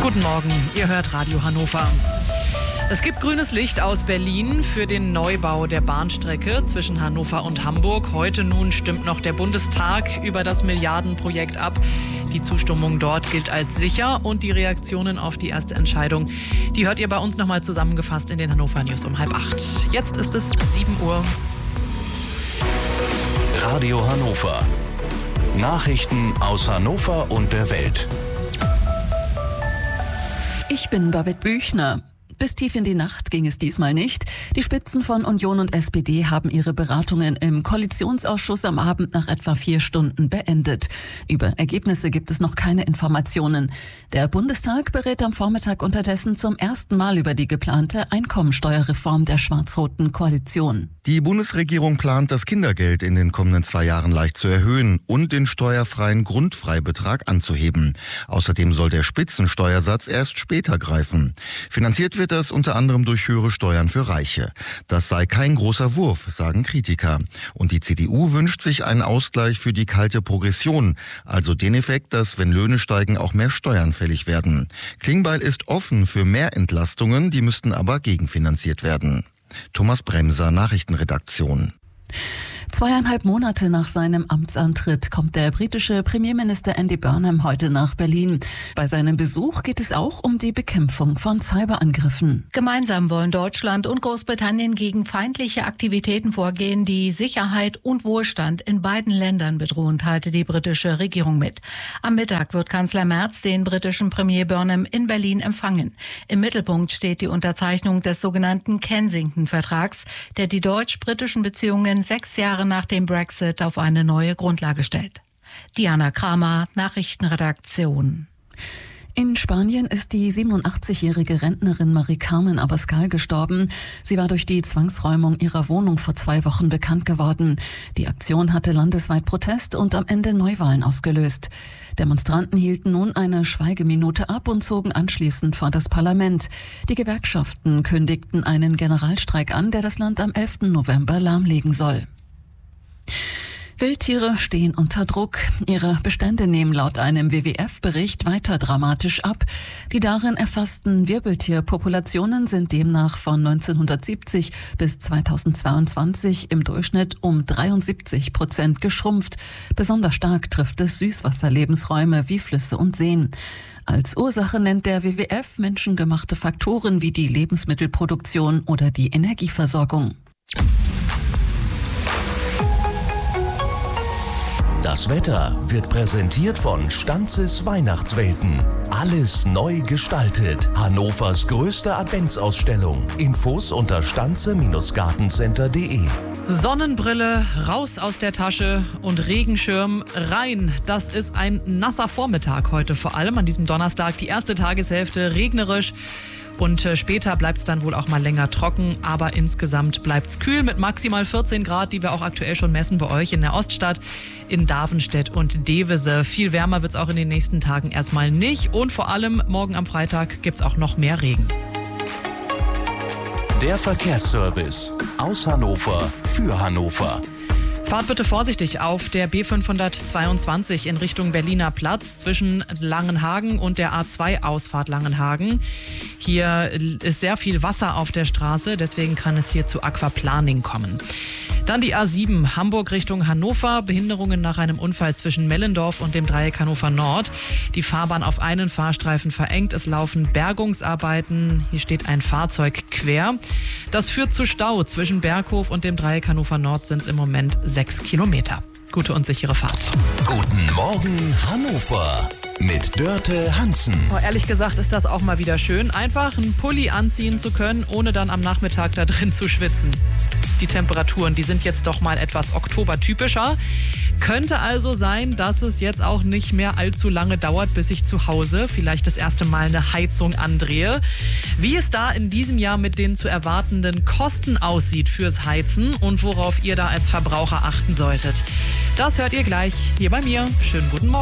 Guten Morgen, ihr hört Radio Hannover. Es gibt grünes Licht aus Berlin für den Neubau der Bahnstrecke zwischen Hannover und Hamburg. Heute nun stimmt noch der Bundestag über das Milliardenprojekt ab. Die Zustimmung dort gilt als sicher und die Reaktionen auf die erste Entscheidung, die hört ihr bei uns nochmal zusammengefasst in den Hannover News um 7:30. Jetzt ist es 7 Uhr. Radio Hannover. Nachrichten aus Hannover und der Welt. Ich bin Babette Büchner. Bis tief in die Nacht ging es diesmal nicht. Die Spitzen von Union und SPD haben ihre Beratungen im Koalitionsausschuss am Abend nach etwa 4 Stunden beendet. Über Ergebnisse gibt es noch keine Informationen. Der Bundestag berät am Vormittag unterdessen zum ersten Mal über die geplante Einkommensteuerreform der schwarz-roten Koalition. Die Bundesregierung plant, das Kindergeld in den kommenden 2 Jahren leicht zu erhöhen und den steuerfreien Grundfreibetrag anzuheben. Außerdem soll der Spitzensteuersatz erst später greifen. Finanziert wird das unter anderem durch höhere Steuern für Reiche. Das sei kein großer Wurf, sagen Kritiker. Und die CDU wünscht sich einen Ausgleich für die kalte Progression, also den Effekt, dass, wenn Löhne steigen, auch mehr Steuern fällig werden. Klingbeil ist offen für mehr Entlastungen, die müssten aber gegenfinanziert werden. Thomas Bremser, Nachrichtenredaktion. 2,5 Monate nach seinem Amtsantritt kommt der britische Premierminister Andy Burnham heute nach Berlin. Bei seinem Besuch geht es auch um die Bekämpfung von Cyberangriffen. Gemeinsam wollen Deutschland und Großbritannien gegen feindliche Aktivitäten vorgehen, die Sicherheit und Wohlstand in beiden Ländern bedrohen, teilte die britische Regierung mit. Am Mittag wird Kanzler Merz den britischen Premier Burnham in Berlin empfangen. Im Mittelpunkt steht die Unterzeichnung des sogenannten Kensington-Vertrags, der die deutsch-britischen Beziehungen 6 Jahre nach dem Brexit auf eine neue Grundlage stellt. Diana Kramer, Nachrichtenredaktion. In Spanien ist die 87-jährige Rentnerin Mari-Carmen Abascal gestorben. Sie war durch die Zwangsräumung ihrer Wohnung vor 2 Wochen bekannt geworden. Die Aktion hatte landesweit Protest und am Ende Neuwahlen ausgelöst. Demonstranten hielten nun eine Schweigeminute ab und zogen anschließend vor das Parlament. Die Gewerkschaften kündigten einen Generalstreik an, der das Land am 11. November lahmlegen soll. Wildtiere stehen unter Druck. Ihre Bestände nehmen laut einem WWF-Bericht weiter dramatisch ab. Die darin erfassten Wirbeltierpopulationen sind demnach von 1970 bis 2022 im Durchschnitt um 73% geschrumpft. Besonders stark trifft es Süßwasserlebensräume wie Flüsse und Seen. Als Ursache nennt der WWF menschengemachte Faktoren wie die Lebensmittelproduktion oder die Energieversorgung. Das Wetter wird präsentiert von Stanzes Weihnachtswelten. Alles neu gestaltet. Hannovers größte Adventsausstellung. Infos unter stanze-gartencenter.de. Sonnenbrille raus aus der Tasche und Regenschirm rein. Das ist ein nasser Vormittag heute, vor allem an diesem Donnerstag. Die erste Tageshälfte regnerisch. Und später bleibt es dann wohl auch mal länger trocken, aber insgesamt bleibt es kühl mit maximal 14 Grad, die wir auch aktuell schon messen bei euch in der Oststadt, in Davenstedt und Devese. Viel wärmer wird es auch in den nächsten Tagen erstmal nicht und vor allem morgen am Freitag gibt es auch noch mehr Regen. Der Verkehrsservice aus Hannover für Hannover. Fahrt bitte vorsichtig auf der B522 in Richtung Berliner Platz zwischen Langenhagen und der A2-Ausfahrt Langenhagen. Hier ist sehr viel Wasser auf der Straße, deswegen kann es hier zu Aquaplaning kommen. Dann die A7 Hamburg Richtung Hannover. Behinderungen nach einem Unfall zwischen Mellendorf und dem Dreieck Hannover Nord. Die Fahrbahn auf einen Fahrstreifen verengt. Es laufen Bergungsarbeiten. Hier steht ein Fahrzeug quer. Das führt zu Stau. Zwischen Berghof und dem Dreieck Hannover Nord sind es im Moment 6 Kilometer. Gute und sichere Fahrt. Guten Morgen Hannover mit Dörte Hansen. Ehrlich gesagt ist das auch mal wieder schön, einfach einen Pulli anziehen zu können, ohne dann am Nachmittag da drin zu schwitzen. Die Temperaturen, die sind jetzt doch mal etwas oktobertypischer. Könnte also sein, dass es jetzt auch nicht mehr allzu lange dauert, bis ich zu Hause vielleicht das erste Mal eine Heizung andrehe. Wie es da in diesem Jahr mit den zu erwartenden Kosten aussieht fürs Heizen und worauf ihr da als Verbraucher achten solltet, das hört ihr gleich hier bei mir. Schönen guten Morgen.